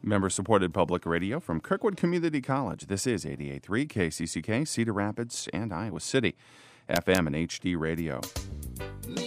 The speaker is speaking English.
Member-supported public radio from Kirkwood Community College. This is 88.3 KCCK, Cedar Rapids, and Iowa City, FM and HD radio.